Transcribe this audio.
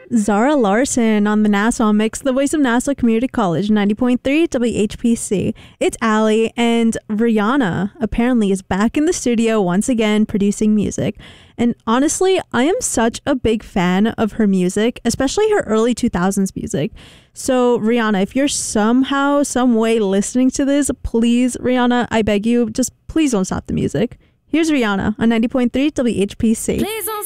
Zara Larson on the Nassau Mix, the voice of Nassau Community College, 90.3 WHPC. It's Allie, and Rihanna apparently is back in the studio once again producing music. And honestly, I am such a big fan of her music, especially her early 2000s music. So Rihanna, if you're somehow, some way listening to this, please, Rihanna, I beg you, just please don't stop the music. Here's Rihanna on 90.3 WHPC. Please don't